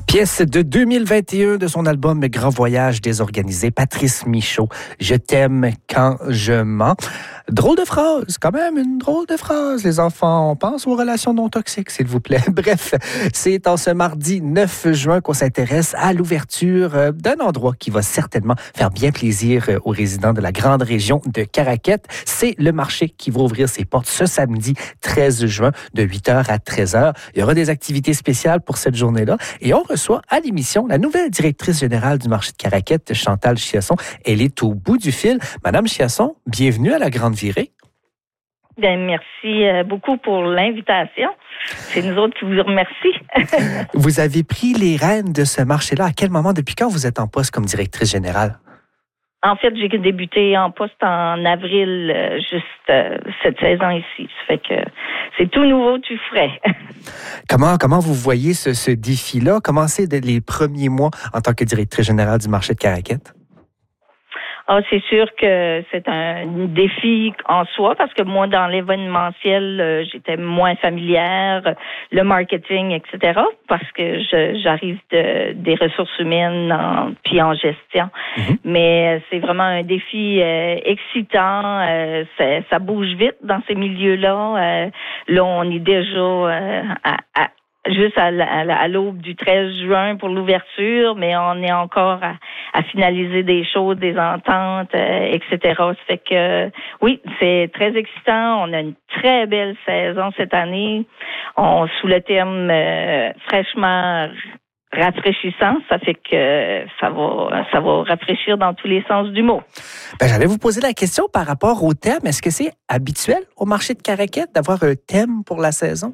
Pièce de 2021 de son album Grand Voyage désorganisé, Patrice Michaud, Je t'aime quand je mens. Drôle de phrase, quand même, une drôle de phrase. Les enfants, on pense aux relations non toxiques, s'il vous plaît. Bref, c'est en ce mardi 9 juin qu'on s'intéresse à l'ouverture d'un endroit qui va certainement faire bien plaisir aux résidents de la grande région de Caraquette. C'est le marché qui va ouvrir ses portes ce samedi 13 juin de 8h à 13h. Il y aura des activités spéciales pour cette journée-là et on reçoit à l'émission la nouvelle directrice générale du marché de Caraquette, Chantal Chiasson. Elle est au bout du fil. Madame Chiasson, bienvenue à la Grande Virée. Bien, merci beaucoup pour l'invitation. C'est nous autres qui vous remercions. Vous avez pris les rênes de ce marché-là. À quel moment, depuis quand vous êtes en poste comme directrice générale? En fait, j'ai débuté en poste en avril, cette saison ici. Ça fait que c'est tout nouveau, tout frais. Comment vous voyez ce défi-là? Comment c'est les premiers mois en tant que directrice générale du marché de Caraquette? Ah, c'est sûr que c'est un défi en soi parce que moi, dans l'événementiel, j'étais moins familière, le marketing, etc. Parce que j'arrive des ressources humaines puis en gestion. Mm-hmm. Mais c'est vraiment un défi excitant. Ça bouge vite dans ces milieux-là. Là, on est déjà juste à l'aube du 13 juin pour l'ouverture, mais on est encore à finaliser des choses, des ententes, etc. Ça fait que, oui, c'est très excitant. On a une très belle saison cette année. Sous le terme fraîchement rafraîchissant, ça fait que ça va rafraîchir dans tous les sens du mot. J'allais vous poser la question par rapport au thème. Est-ce que c'est habituel au marché de Caraquette d'avoir un thème pour la saison?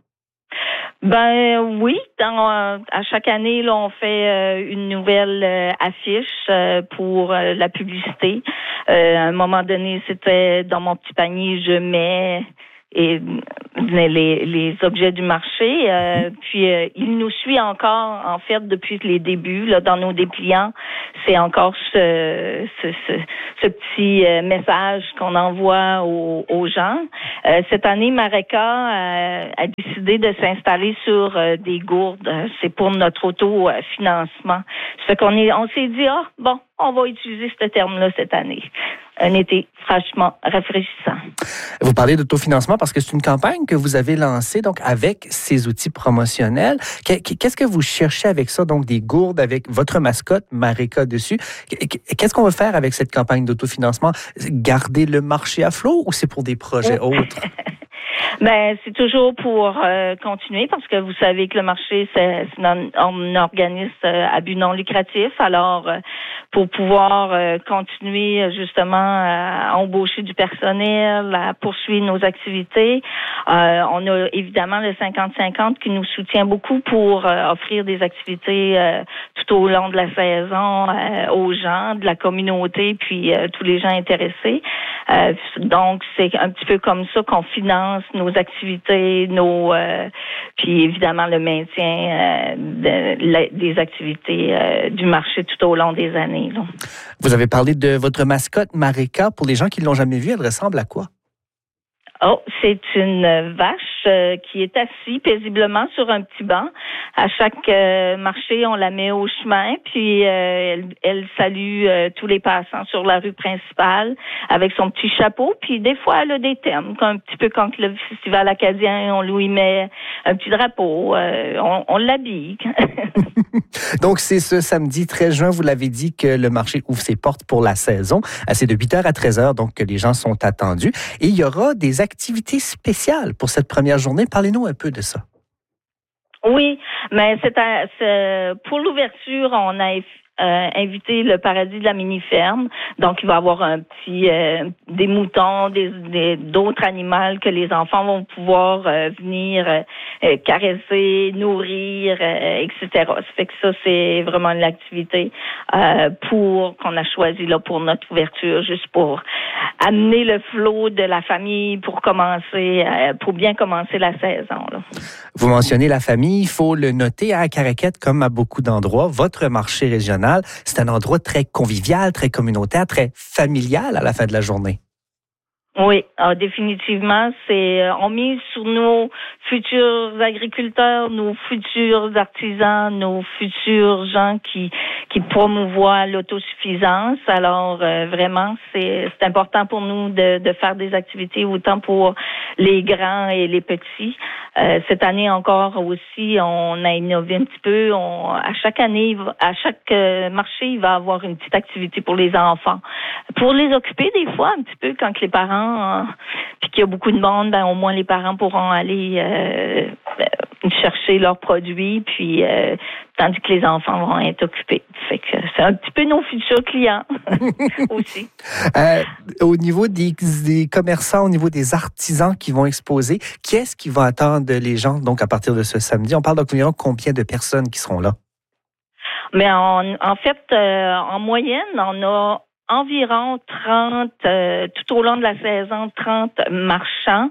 Ben oui, à chaque année, là, on fait une nouvelle affiche pour la publicité. À un moment donné, c'était dans mon petit panier, je mets les objets du marché. Puis il nous suit encore, en fait, depuis les débuts, là, dans nos dépliants. C'est encore ce petit message qu'on envoie aux gens. Cette année, Mareka a décidé de s'installer sur des gourdes. C'est pour notre autofinancement. Ça fait on s'est dit, on va utiliser ce terme-là cette année. Un été franchement rafraîchissant. Vous parlez d'autofinancement parce que c'est une campagne que vous avez lancée donc avec ces outils promotionnels. Qu'est-ce que vous cherchez avec ça? Donc des gourdes avec votre mascotte, Mareka, dessus. Qu'est-ce qu'on veut faire avec cette campagne d'autofinancement? Garder le marché à flot ou c'est pour des projets autres? Ben, c'est toujours pour continuer parce que vous savez que le marché, c'est un organisme à but non lucratif. Alors, pour pouvoir continuer justement à embaucher du personnel, à poursuivre nos activités, on a évidemment le 50-50 qui nous soutient beaucoup pour offrir des activités tout au long de la saison aux gens, de la communauté, puis tous les gens intéressés. Donc, c'est un petit peu comme ça qu'on finance nos activités, puis évidemment le maintien des activités du marché tout au long des années. Là. Vous avez parlé de votre mascotte Mareka. Pour les gens qui ne l'ont jamais vue, elle ressemble à quoi? Oh, c'est une vache qui est assise paisiblement sur un petit banc. À chaque marché, on la met au chemin, puis elle salue tous les passants sur la rue principale avec son petit chapeau. Puis des fois, elle a des thèmes, un petit peu quand le festival acadien, on lui met un petit drapeau, on l'habille. Donc, c'est ce samedi 13 juin, vous l'avez dit, que le marché ouvre ses portes pour la saison. C'est de 8h à 13h, donc que les gens sont attendus. Et il y aura des activités spéciales pour cette première journée. Parlez-nous un peu de ça. Oui, mais pour l'ouverture, on a invité le Paradis de la mini-ferme. Donc, il va y avoir un petit des moutons, d'autres animaux que les enfants vont pouvoir venir caresser, nourrir, etc. Ça fait que ça, c'est vraiment une activité qu'on a choisi là pour notre ouverture, juste pour amener le flot de la famille pour bien commencer la saison. Là. Vous mentionnez la famille, il faut le noter à Caraquette comme à beaucoup d'endroits. Votre marché régional, c'est un endroit très convivial, très communautaire, très familial à la fin de la journée. Oui, définitivement, on mise sur nos futurs agriculteurs, nos futurs artisans, nos futurs gens qui promouvoient l'autosuffisance. Alors vraiment, c'est important pour nous de faire des activités autant pour les grands et les petits. Cette année encore aussi, on a innové un petit peu. À chaque année, à chaque marché, il va y avoir une petite activité pour les enfants, pour les occuper des fois un petit peu quand les parents puis qu'il y a beaucoup de monde, ben au moins les parents pourront aller chercher leurs produits, puis tandis que les enfants vont être occupés. Fait que c'est un petit peu nos futurs clients aussi. Au niveau des commerçants, au niveau des artisans qui vont exposer, qui est-ce qui va attendre les gens donc à partir de ce samedi? On parle d'environ combien de personnes qui seront là? Mais en fait, en moyenne, on a environ 30, tout au long de la saison, 30 marchands,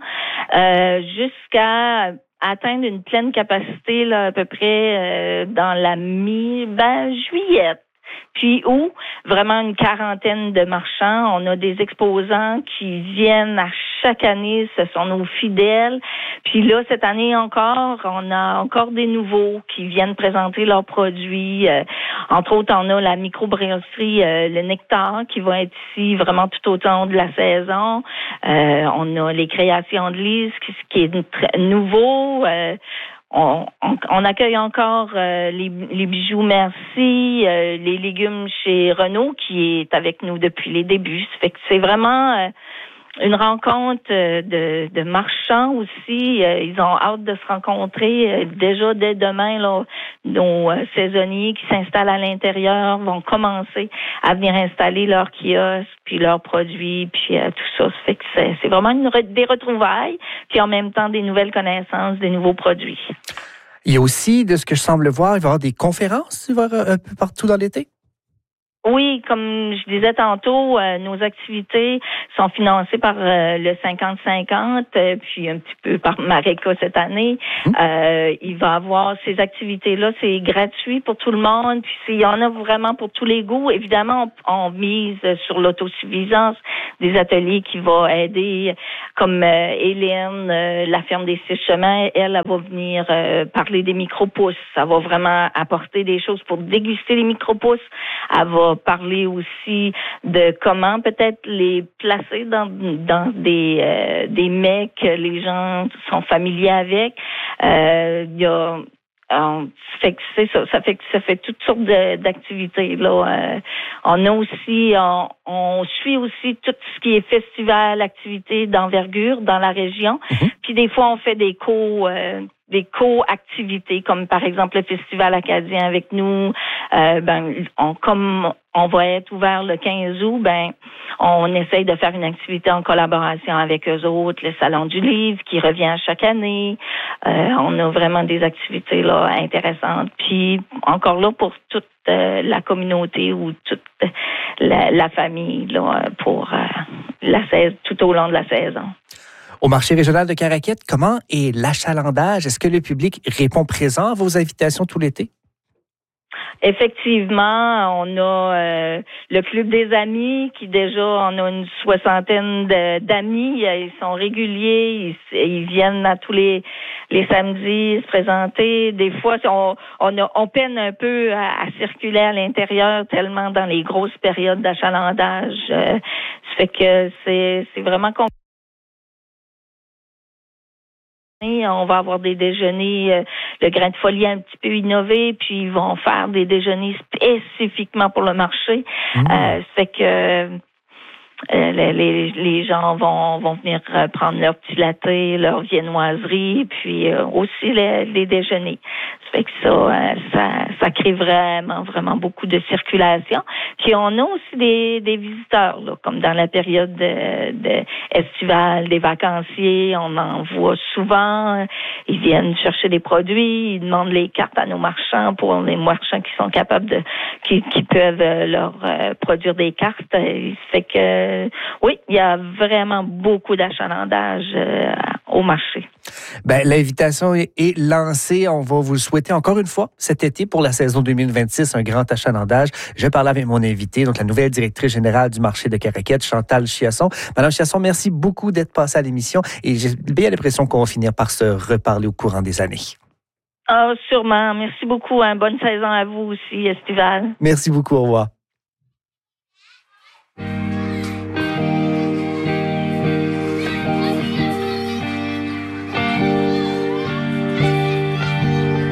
jusqu'à atteindre une pleine capacité là, à peu près dans la juillet. Puis où vraiment une quarantaine de marchands. On a des exposants qui viennent à chaque année, ce sont nos fidèles. Puis là, cette année encore, on a encore des nouveaux qui viennent présenter leurs produits. Entre autres, on a la microbrasserie Le Nectar qui va être ici vraiment tout au long de la saison. On a les créations de Lise qui est nouveau. On accueille encore les bijoux Merci, les légumes chez Renault qui est avec nous depuis les débuts. Ça fait que c'est vraiment une rencontre de marchands aussi. Ils ont hâte de se rencontrer. Déjà dès demain, là, nos saisonniers qui s'installent à l'intérieur vont commencer à venir installer leurs kiosques, puis leurs produits, puis tout ça. Ça fait que c'est vraiment des retrouvailles, puis en même temps des nouvelles connaissances, des nouveaux produits. Il y a aussi, de ce que je semble voir, il va y avoir des conférences un peu partout dans l'été? Oui, comme je disais tantôt, nos activités sont financées par le 50-50, puis un petit peu par Maréca cette année. Il va y avoir ces activités-là, c'est gratuit pour tout le monde, puis il y en a vraiment pour tous les goûts. Évidemment, on mise sur l'autosuffisance, des ateliers qui vont aider, comme Hélène, la ferme des 6 chemins, elle va venir parler des micro-pousses. Ça va vraiment apporter des choses pour déguster les micro-pousses. Elle va parler aussi de comment peut-être les placer dans des mets que les gens sont familiers avec. Il y a ça fait toutes sortes d'activités là. On a aussi on suit aussi tout ce qui est festival, activités d'envergure dans la région. Puis des fois on fait des co-activités, comme par exemple le Festival acadien avec nous. Comme on va être ouvert le 15 août, on essaye de faire une activité en collaboration avec eux autres, le Salon du Livre qui revient chaque année. On a vraiment des activités là intéressantes. Puis encore là pour toute la communauté ou toute la famille là pour tout au long de la saison. Au marché régional de Caraquette, comment est l'achalandage? Est-ce que le public répond présent à vos invitations tout l'été? Effectivement, on a le Club des amis qui déjà, on a une 60aine d'amis. Ils sont réguliers, ils viennent à tous les samedis se présenter. Des fois, on peine un peu à circuler à l'intérieur tellement dans les grosses périodes d'achalandage. Ça fait que c'est vraiment compliqué. On va avoir des déjeuners, le grain de folie un petit peu innové, puis ils vont faire des déjeuners spécifiquement pour le marché. C'est que les gens vont venir prendre leur petit latte, leur viennoiserie, puis aussi les déjeuners. Ça fait que ça crée vraiment beaucoup de circulation. Puis on a aussi des visiteurs, là, comme dans la période de estivale, des vacanciers, on en voit souvent. Ils viennent chercher des produits, ils demandent les cartes à nos marchands pour les marchands qui sont capables qui peuvent leur produire des cartes. Ça fait que oui, il y a vraiment beaucoup d'achalandage au marché. Ben, l'invitation est lancée. On va vous le souhaiter encore une fois cet été pour la saison 2026, un grand achalandage. Je parlais avec mon invité, donc la nouvelle directrice générale du marché de Caraquette, Chantal Chiasson. Madame Chiasson, merci beaucoup d'être passée à l'émission et j'ai bien l'impression qu'on va finir par se reparler au courant des années. Ah, sûrement. Merci beaucoup. Bonne saison à vous aussi, estivale. Merci beaucoup. Au revoir.